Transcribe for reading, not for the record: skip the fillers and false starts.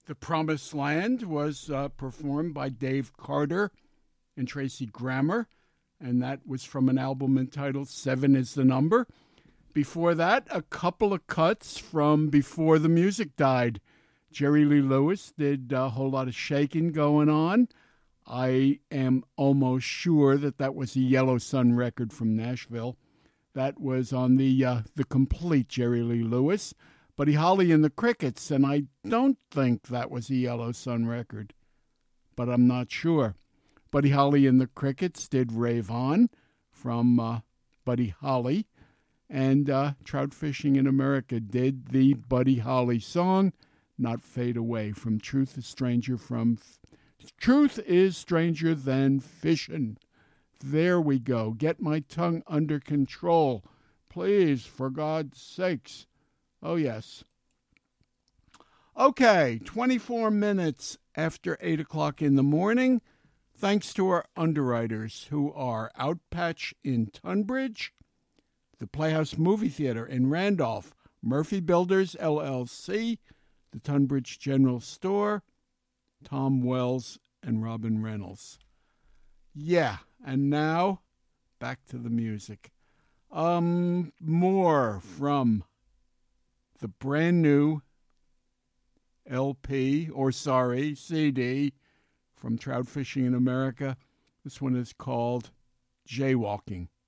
The Promised Land was performed by Dave Carter and Tracy Grammer, and that was from an album entitled Seven is the Number. Before that, a couple of cuts from Before the Music Died. Jerry Lee Lewis did a whole lot of shaking going on. I am almost sure that was a Yellow Sun record from Nashville. That was on the complete Jerry Lee Lewis. Buddy Holly and the Crickets, and I don't think that was a Yellow Sun record, but I'm not sure. Buddy Holly and the Crickets did Rave On from Buddy Holly, and Trout Fishing in America did the Buddy Holly song, Not Fade Away, from Truth is Stranger Than Fishin'. There we go. Get my tongue under control. Please, for God's sakes. Oh, yes. Okay, 24 minutes after 8 o'clock in the morning. Thanks to our underwriters, who are Outpatch in Tunbridge, the Playhouse Movie Theater in Randolph, Murphy Builders, LLC, the Tunbridge General Store, Tom Wells, and Robin Reynolds. Yeah, and now, back to the music. More from the brand new CD, from Trout Fishing in America. This one is called Jaywalking.